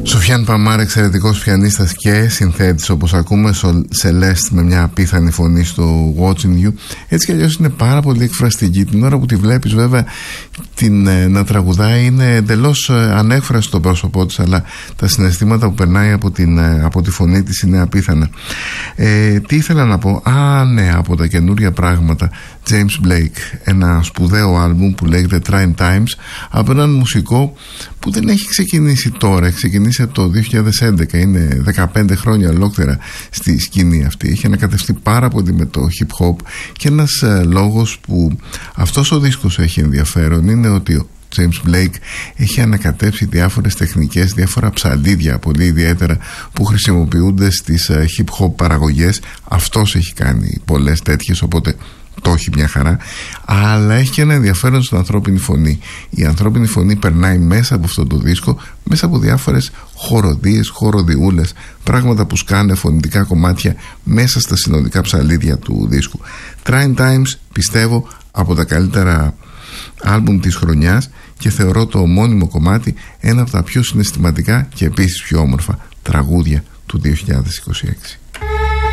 Σοφιάν Παμάρ, εξαιρετικός πιανίστας και συνθέτης, όπως ακούμε. Celeste με μια απίθανη φωνή στο Watching You. Έτσι κι αλλιώς είναι πάρα πολύ εκφραστική. Την ώρα που τη βλέπεις βέβαια να τραγουδάει, είναι εντελώς ανέκφραστο το πρόσωπό της, αλλά τα συναισθήματα που περνάει από τη φωνή της είναι απίθανα. Τι ήθελα να πω? Ναι, από τα καινούρια πράγματα, James Blake, ένα σπουδαίο άλμπουμ που λέγεται Trying Times, από έναν μουσικό που δεν έχει ξεκινήσει τώρα, έχει ξεκινήσει από το 2011, είναι 15 χρόνια ολόκληρα στη σκηνή αυτή. Έχει ανακατευτεί πάρα πολύ με το hip hop, και ένας λόγος που αυτός ο δίσκος έχει ενδιαφέρον είναι ότι ο James Blake έχει ανακατέψει διάφορες τεχνικές, διάφορα ψαλίδια πολύ ιδιαίτερα που χρησιμοποιούνται στις hip hop παραγωγές. Αυτός έχει κάνει πολλές τέτοιες, οπότε το έχει μια χαρά, αλλά έχει και ένα ενδιαφέρον στην ανθρώπινη φωνή. Η ανθρώπινη φωνή περνάει μέσα από αυτό το δίσκο, μέσα από διάφορες χοροδίες, χοροδιούλες, πράγματα που σκάνε φωνητικά κομμάτια μέσα στα συνοδικά ψαλίδια του δίσκου. Trying Times, πιστεύω, από τα καλύτερα άλμπουμ της χρονιάς, και θεωρώ το ομώνυμο κομμάτι ένα από τα πιο συναισθηματικά και επίσης πιο όμορφα τραγούδια του 2026.